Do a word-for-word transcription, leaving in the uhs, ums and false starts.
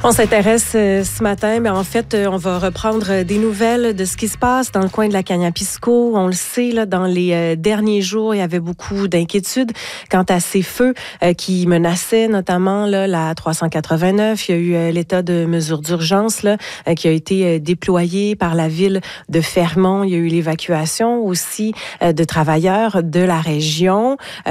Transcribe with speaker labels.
Speaker 1: On s'intéresse euh, ce matin, mais en fait, euh, on va reprendre des nouvelles de ce qui se passe dans le coin de la Kaniapisco. On le sait, là, dans les euh, derniers jours, il y avait beaucoup d'inquiétudes quant à ces feux euh, qui menaçaient notamment là, la trois cent quatre-vingt-neuf. Il y a eu euh, l'état de mesure d'urgence là, euh, qui a été euh, déployé par la ville de Fermont. Il y a eu l'évacuation aussi euh, de travailleurs de la région. Euh,